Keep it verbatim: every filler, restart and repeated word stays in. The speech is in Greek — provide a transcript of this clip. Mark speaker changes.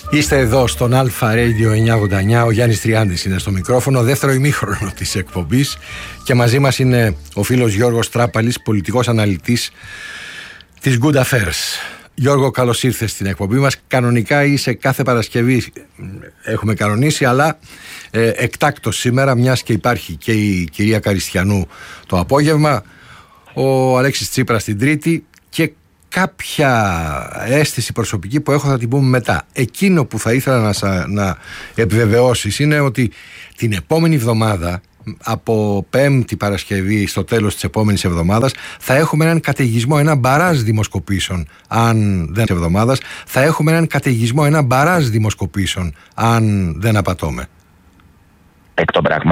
Speaker 1: Είστε εδώ στον Αλφα Radio εννιακόσια ογδόντα εννιά. Ο Γιάννης Τριάντης είναι στο μικρόφωνο, δεύτερο ημίχρονο της εκπομπής, και μαζί μας είναι ο φίλος Γιώργος Τράπαλης, πολιτικός αναλυτής της Good Affairs. Γιώργο, καλώς ήρθες στην εκπομπή μας. Κανονικά είσαι κάθε Παρασκευή, έχουμε κανονίσει, αλλά ε, εκτάκτως σήμερα, μιας και υπάρχει και η κυρία Καριστιανού το απόγευμα, ο Αλέξης Τσίπρας την Τρίτη, και κάποια αίσθηση προσωπική που έχω θα την πούμε μετά. Εκείνο που θα ήθελα να, σα, να επιβεβαιώσεις είναι ότι την επόμενη εβδομάδα, από Πέμπτη Παρασκευή στο τέλος της επόμενης εβδομάδας, θα έχουμε έναν καταιγισμό, ένα μπαράζ δημοσκοπήσεων, αν δεν εβδομάδας, θα έχουμε έναν καταιγισμό, ένα μπαράζ δημοσκοπήσεων, αν δεν απατώμε.
Speaker 2: Εκ των πραγμάτων